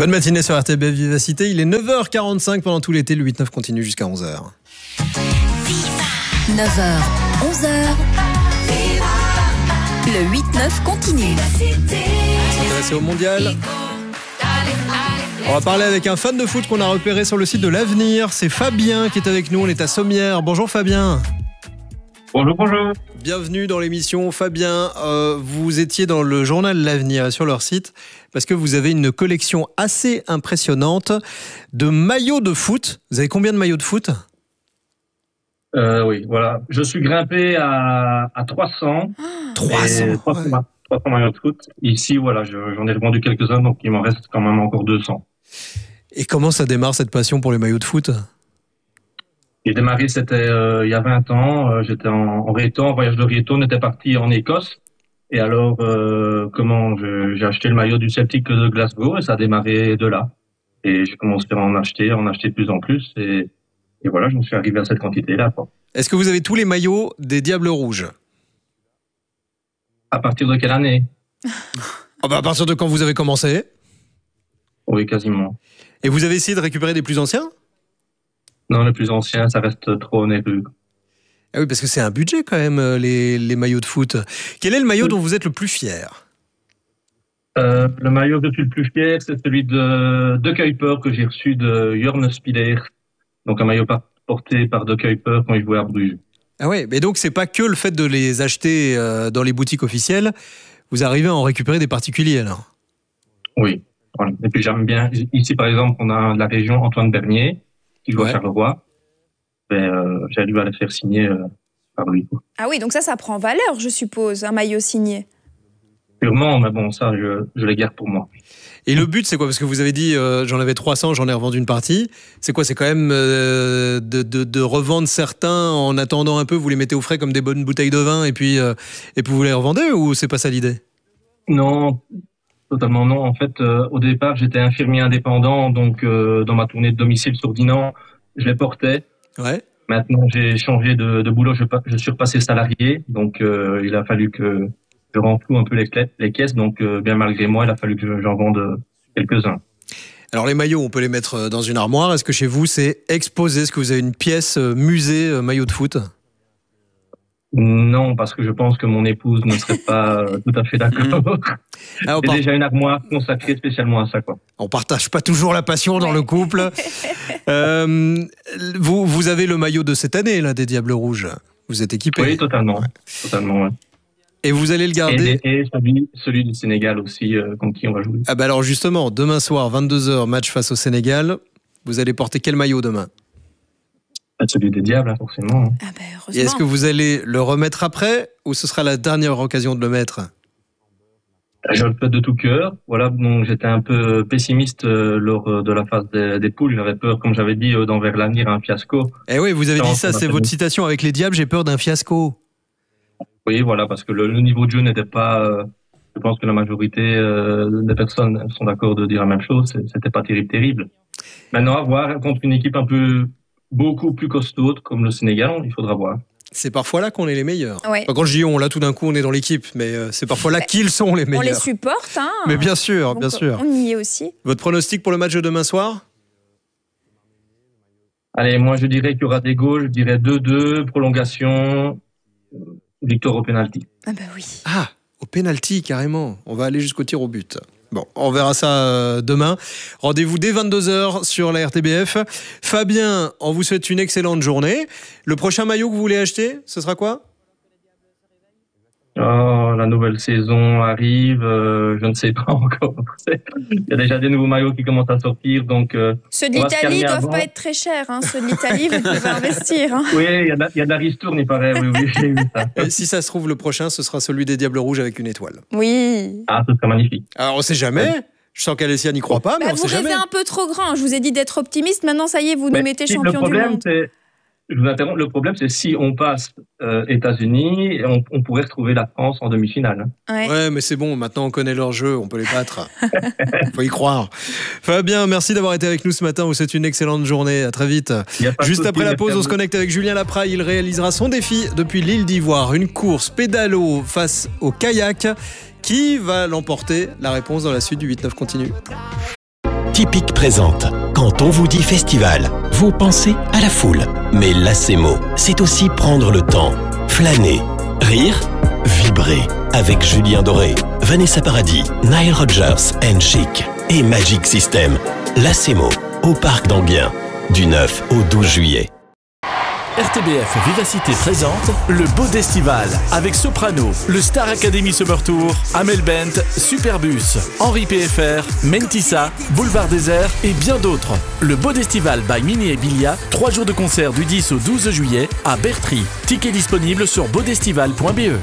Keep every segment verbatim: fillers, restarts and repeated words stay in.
Bonne matinée sur R T B F Vivacité, il est neuf heures quarante-cinq pendant tout l'été, le huit neuf continue jusqu'à onze heures. neuf heures, onze heures, le huit neuf continue. S'intéresser au mondial. On va parler avec un fan de foot qu'on a repéré sur le site de l'Avenir, c'est Fabien qui est avec nous, on est à Sommières. Bonjour Fabien. Bonjour, bonjour. Bienvenue dans l'émission. Fabien, euh, vous étiez dans le journal L'Avenir sur leur site parce que vous avez une collection assez impressionnante de maillots de foot. Vous avez combien de maillots de foot ? euh, Oui, voilà. Je suis grimpé à, à trois cents. trois cents, trois cents, ouais. trois cents maillots de foot. Ici, voilà, je, j'en ai revendu quelques-uns, donc il m'en reste quand même encore deux cents. Et comment ça démarre cette passion pour les maillots de foot ? J'ai démarré, c'était euh, il y a vingt ans. Euh, j'étais en, en réto, en voyage de réto. On était parti en Écosse. Et alors, euh, comment je, j'ai acheté le maillot du Celtic de Glasgow et ça a démarré de là. Et j'ai commencé à en acheter, à en acheter de plus en plus. Et, et voilà, je me suis arrivé à cette quantité-là, quoi. Est-ce que vous avez tous les maillots des Diables Rouges ? À partir de quelle année ? Ah bah à partir de quand vous avez commencé ? Oui, quasiment. Et vous avez essayé de récupérer des plus anciens ? Non, le plus ancien, ça reste trop onéreux. Ah oui, parce que c'est un budget quand même, les, les maillots de foot. Quel est le maillot dont vous êtes le plus fier ? euh, Le maillot que je suis le plus fier, c'est celui de De Kuiper que j'ai reçu de Jorn Spiller. Donc un maillot porté par De Kuiper quand il jouait à Bruges. Ah ouais, mais donc c'est pas que le fait de les acheter dans les boutiques officielles, vous arrivez à en récupérer des particuliers alors ? Oui, voilà. Et puis j'aime bien, ici par exemple, on a de la région Antoine Bernier, qui joue ouais. à Charleroi. Et, euh, j'ai dû aller faire signer euh, par lui. Ah oui, donc ça, ça prend valeur, je suppose, un maillot signé. Sûrement, mais bon, ça, je, je les garde pour moi. Et le but, c'est quoi ? Parce que vous avez dit, euh, j'en avais trois cents, j'en ai revendu une partie. C'est quoi ? C'est quand même euh, de, de, de revendre certains en attendant un peu, vous les mettez au frais comme des bonnes bouteilles de vin et puis, euh, et puis vous les revendez, ou c'est pas ça l'idée ? Non, totalement non. En fait, euh, au départ, j'étais infirmier indépendant, donc euh, dans ma tournée de domicile sur Dinan, je les portais. Ouais. Maintenant, j'ai changé de, de boulot, je, je suis repassé salarié, donc euh, il a fallu que je renfloue un peu les, clés, les caisses, donc euh, bien malgré moi, il a fallu que j'en vende quelques-uns. Alors les maillots, on peut les mettre dans une armoire. Est-ce que chez vous, c'est exposé ? Est-ce que vous avez une pièce musée euh, maillot de foot ? Non, parce que je pense que mon épouse ne serait pas tout à fait d'accord. Ah, J'ai part... déjà une armoire consacrée spécialement à ça, quoi. On partage pas toujours la passion dans le couple. euh, vous, vous avez le maillot de cette année, là, des Diables Rouges. Vous êtes équipé. Oui, totalement. Ouais. totalement ouais. Et vous allez le garder. Et, et celui, celui du Sénégal aussi, euh, contre qui on va jouer. Ah bah alors justement, demain soir, vingt-deux heures, match face au Sénégal. Vous allez porter quel maillot demain ? Celui des Diables, forcément. Ah bah, et est-ce que vous allez le remettre après ou ce sera la dernière occasion de le mettre ? Je le fais de tout cœur. Voilà, donc j'étais un peu pessimiste euh, lors de la phase des, des poules. J'avais peur, comme j'avais dit, euh, d'envers l'avenir, un fiasco. Eh oui, vous avez dit ça, c'est votre citation avec les Diables, j'ai peur d'un fiasco. Oui, voilà, parce que le, le niveau de jeu n'était pas... Euh, je pense que la majorité euh, des personnes sont d'accord de dire la même chose. C'était pas terrible, terrible. Maintenant, à voir contre une équipe un peu... beaucoup plus costaude comme le Sénégal, il faudra voir. C'est parfois là qu'on est les meilleurs. Ouais. Enfin, quand je dis on, là tout d'un coup on est dans l'équipe, mais euh, c'est parfois là qu'ils sont les meilleurs. On les supporte, hein. Mais bien sûr, donc, bien sûr. On y est aussi. Votre pronostic pour le match de demain soir ? Allez, moi je dirais qu'il y aura des goals, je dirais deux deux, prolongation, victoire au pénalty. Ah bah oui. Ah, au pénalty carrément. On va aller jusqu'au tir au but. Bon, on verra ça euh, demain. Rendez-vous dès vingt-deux heures sur la R T B F. Fabien, on vous souhaite une excellente journée. Le prochain maillot que vous voulez acheter, ce sera quoi ? Oh, la nouvelle saison arrive, euh, je ne sais pas encore. Il y a déjà des nouveaux maillots qui commencent à sortir, donc... Euh, ceux de l'Italie ne doivent pas être très chers, hein. Ceux de l'Italie, vous devez investir. Hein. Oui, il y a de, il y a de la ristourne, il paraît, oui, oui, j'ai vu ça. Et si ça se trouve, le prochain, ce sera celui des Diables Rouges avec une étoile. Oui. Ah, ce serait magnifique. Alors, on ne sait jamais. Ouais. Je sens qu'Alessia n'y croit pas, mais bah, on ne sait jamais. Vous rêvez un peu trop grand. Je vous ai dit d'être optimiste. Maintenant, ça y est, vous mais nous mettez si, champion du monde. C'est... Je vous interromps. Le problème, c'est si on passe euh, États-Unis, on, on pourrait retrouver la France en demi-finale. Ouais. ouais, mais c'est bon. Maintenant, on connaît leur jeu. On peut les battre. Faut y croire. Fabien, merci d'avoir été avec nous ce matin. Vous souhaite une excellente journée. À très vite. Juste après la pause, on se connecte avec Julien Lapraille. Il réalisera son défi depuis l'île d'Ivoire. Une course pédalo face au kayak. Qui va l'emporter ? La réponse dans la suite du huit neuf continue. Typique présente. Quand on vous dit festival, vous pensez à la foule. Mais Lacemo, c'est aussi prendre le temps, flâner, rire, vibrer. Avec Julien Doré, Vanessa Paradis, Nile Rodgers and Chic et Magic System. Lacemo, au Parc d'Enghien, du neuf au douze juillet. R T B F Vivacité présente le Bodestival avec Soprano, le Star Academy Summer Tour, Amel Bent, Superbus, Henri P F R, Mentissa, Boulevard Désert et bien d'autres. Le Bodestival by Mini et Bilia, trois jours de concert du dix au douze juillet à Bertry. Tickets disponibles sur bodestival point b e.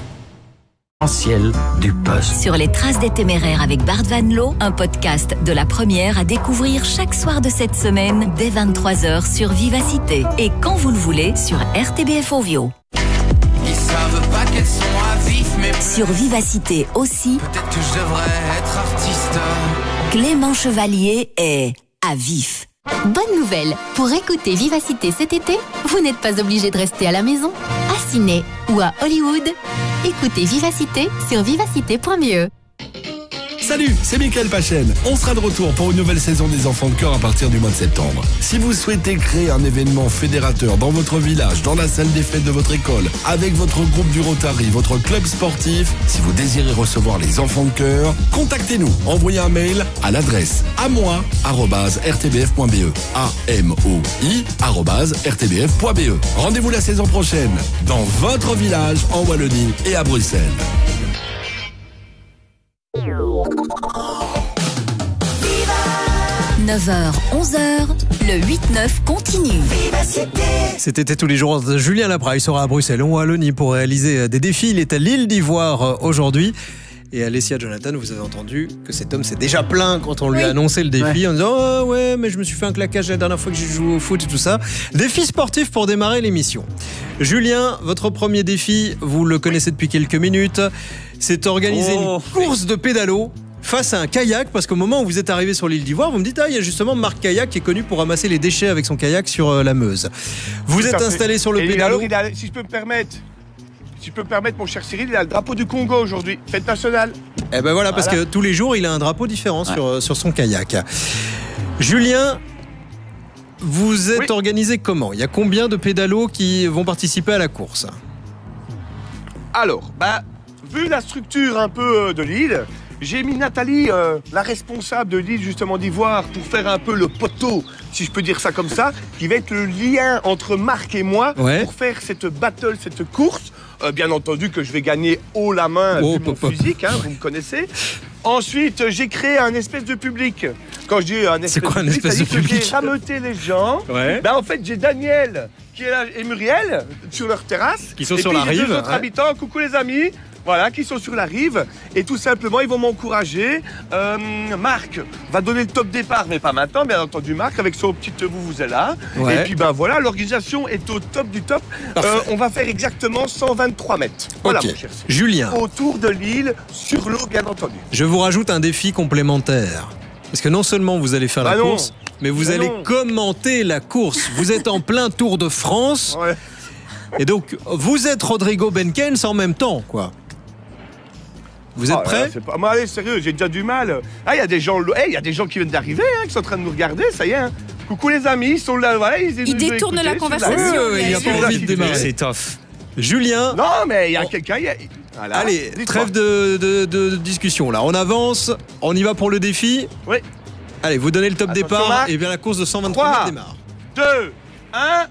Du poste. Sur les traces des téméraires avec Bart Van Loo, un podcast de la première à découvrir chaque soir de cette semaine dès vingt-trois heures sur Vivacité et quand vous le voulez sur R T B F Ovio. Ils savent pas qu'elles sont à vif, mais Sur Vivacité aussi, peut-être que je devrais être artiste. Clément Chevalier est à vif. Bonne nouvelle, pour écouter Vivacité cet été, vous n'êtes pas obligé de rester à la maison, à Ciné ou à Hollywood. Écoutez Vivacité sur vivacité point b e. Salut, c'est Mickaël Pachen. On sera de retour pour une nouvelle saison des Enfants de Cœur à partir du mois de septembre. Si vous souhaitez créer un événement fédérateur dans votre village, dans la salle des fêtes de votre école, avec votre groupe du Rotary, votre club sportif, si vous désirez recevoir les Enfants de Cœur, contactez-nous. Envoyez un mail à l'adresse à moi arobase r t b f point b e. A M O I arobase r t b f point b e. Rendez-vous la saison prochaine dans votre village en Wallonie et à Bruxelles. neuf heures, onze heures, le huit neuf continue. Cet été tous les jours, Julien Lapraille sera à Bruxelles, en Wallonie, pour réaliser des défis. Il est à l'île d'Ivoire aujourd'hui. Et Alessia Jonathan, vous avez entendu que cet homme s'est déjà plaint quand on lui Oui. a annoncé le défi, Ouais. en disant « Oh ouais, mais je me suis fait un claquage la dernière fois que j'ai joué au foot et tout ça ». Défi sportif pour démarrer l'émission. Julien, votre premier défi, vous le connaissez depuis quelques minutes, c'est organiser Oh, une course de pédalo face à un kayak, parce qu'au moment où vous êtes arrivé sur l'île d'Ivoire, vous me dites « Ah, il y a justement Marc Kayak qui est connu pour ramasser les déchets avec son kayak sur euh, la Meuse ». Vous Tout êtes à fait. installé sur le Et pédalo. alors, il a, si je peux me permettre, si je peux me permettre, mon cher Cyril, il a le drapeau du Congo aujourd'hui, fête nationale. Eh ben voilà, parce Voilà. que tous les jours, il a un drapeau différent Ouais. sur, sur son kayak. Julien, vous êtes Oui. organisé comment? Il y a combien de pédalos qui vont participer à la course? Alors, bah, vu la structure un peu euh, de l'île, j'ai mis Nathalie, euh, la responsable de l'île justement d'Ivoire, pour faire un peu le poteau, si je peux dire ça comme ça, qui va être le lien entre Marc et moi Ouais. pour faire cette battle, cette course. Euh, bien entendu que je vais gagner haut la main Oh, vu mon pop, pop. physique, hein, vous me connaissez. Ensuite, euh, j'ai créé un espèce de public. Quand je dis un espèce quoi, un de public, espèce de c'est-à-dire que public j'ai rameuté les gens. Ouais. Ben, en fait, j'ai Daniel qui est là et Muriel sur leur terrasse. Qui sont et sur puis la j'ai rive, deux autres ouais. habitants, coucou les amis, voilà, qui sont sur la rive. Et tout simplement, ils vont m'encourager. Euh, Marc va donner le top départ, mais pas maintenant, bien entendu, Marc, avec son petit vous vous êtes là. Ouais. Et puis, ben voilà, l'organisation est au top du top. Parfait. Euh, on va faire exactement cent vingt-trois mètres. Voilà, Ok. mon cher. Julien, Autour de l'île, sur l'eau, bien entendu. je vous rajoute un défi complémentaire. Parce que non seulement vous allez faire Bah la non. course, mais vous Bah allez non. commenter la course. Vous êtes en plein Tour de France. Ouais. Et donc, vous êtes Rodrigo Benkens en même temps, quoi. Vous êtes Oh là là, prêts? c'est pas... Mais allez, sérieux, j'ai déjà du mal. Ah, il y a des gens, hey, il y a des gens qui viennent d'arriver, hein, qui sont en train de nous regarder, ça y est. Hein. Coucou les amis, ils sont là, voilà, ils, Ils nous ont détournent la écoutés, conversation. sur la- Ouais, ouais, il y a sur pas la envie de cité. démarrer. C'est tough. Julien, Non, mais il y a Oh. quelqu'un, il y a... Voilà. allez, Dites-moi. trêve de, de- de discussion là. On avance, on y va pour le défi. Oui. Allez, vous donnez le top Attention, départ Marc. et bien la course de cent vingt-trois Trois. mètres démarre. deux, un,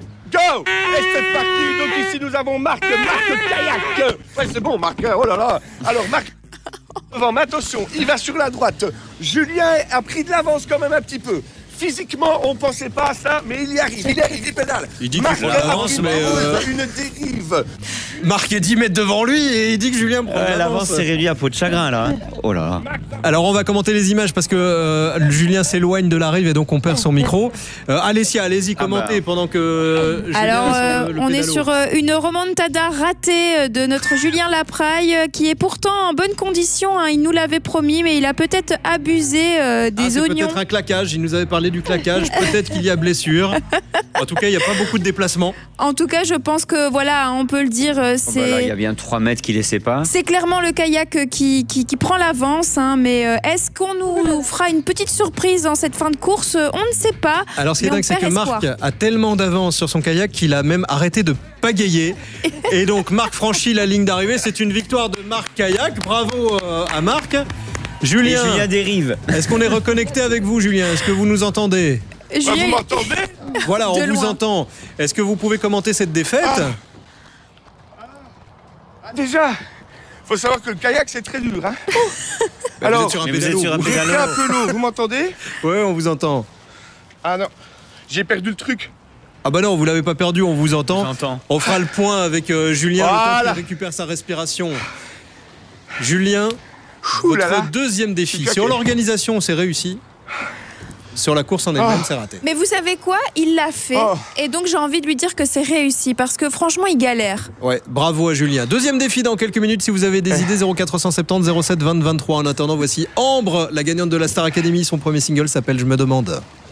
go. Et c'est parti. Donc ici, nous avons Marc, Marc Kayak. Ouais, c'est bon, Marc, oh là là. Alors, Marc, devant, mais attention, il va sur la droite. Julien a pris de l'avance quand même un petit peu. Physiquement, on pensait pas à ça, mais il y arrive, il y arrive, il pédale. Il dit qu'il Marc prend a l'avance, pris mais, euh, une dérive. Marc est dix mètres devant lui et il dit que Julien prend Ouais, de l'avance, l'avance. c'est réduit à peau de chagrin, là. hein. Oh là là. Alors on va commenter les images parce que euh, Julien s'éloigne de la rive et donc on perd son micro. Euh, Alessia, allez-y, commentez bah. pendant que euh, Julien Alors, est sur euh, le- le on est pédalo. sur euh, une remontada ratée euh, de notre Julien Lapraille, euh, qui est pourtant en bonne condition. Hein. Il nous l'avait promis, mais il a peut-être abusé euh, Ah, des c'est oignons. peut-être un claquage, il nous avait parlé du claquage, peut-être qu'il y a blessure. En tout cas, il n'y a pas beaucoup de déplacements. En tout cas, je pense que voilà, on peut le dire, euh, Euh, oh bah là, il y a bien trois mètres qui les séparent. C'est clairement le kayak qui, qui, qui prend l'avance, hein, mais euh, est-ce qu'on nous, nous fera une petite surprise dans cette fin de course? On ne sait pas. Alors, ce qui est dingue, c'est que Marc a tellement d'avance sur son kayak qu'il a même arrêté de pagayer. Et donc, Marc franchit la ligne d'arrivée. C'est une victoire de Marc Kayak. Bravo euh, à Marc. Julien, et Julien dérive. Est-ce qu'on est reconnecté avec vous, Julien? Est-ce que vous nous entendez? Julien, vous m'entendez? Voilà, on de vous loin. entend. Est-ce que vous pouvez commenter cette défaite? ah. Ah, déjà, faut savoir que le kayak, c'est très dur. Hein. Bah, Alors, vous êtes sur un mais vous êtes pédalo. sur un j'ai pédalo. pris un peu l'eau, vous m'entendez? Ouais, on vous entend. Ah non, j'ai perdu le truc. Ah bah non, vous l'avez pas perdu, on vous entend. J'entends. On fera le point avec euh, Julien, le temps Voilà. qu'il récupère sa respiration. Julien, Ouh votre là là. deuxième défi. Je suis Sur claqué. l'organisation, c'est réussi. Sur la course en elle-même, Oh. c'est raté. Mais vous savez quoi? Il l'a fait. Oh. Et donc j'ai envie de lui dire que c'est réussi parce que franchement, il galère. Ouais, bravo à Julien. Deuxième défi dans quelques minutes. Si vous avez des idées, zéro quatre cent soixante-dix zéro sept vingt vingt-trois. En attendant, voici Ambre, la gagnante de la Star Academy. Son premier single s'appelle Je me demande.